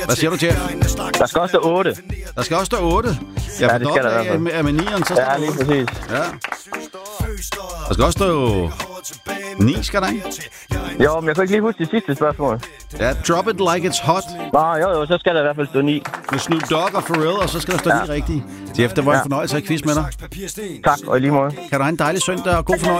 Hvad siger du, Jeff? Der skal også stå 8. Der skal også stå 8. Ja, det skal der i hvert fald. Er med 9'eren, så står Ja, lige præcis. Ja. Der skal også stå 9, skal der ikke? Jo, men jeg kan ikke lige huske det sidste spørgsmål. Ja, drop it like it's hot. Nå, jo, så skal der i hvert fald stå 9. Med Snoop Dogg og Pharrell, og så skal der stå 9 rigtigt. Jeff, det var en fornøjelse at quiz med dig. Tak, og i lige måde. Kan du have en dejlig søndag og god fornøjelse.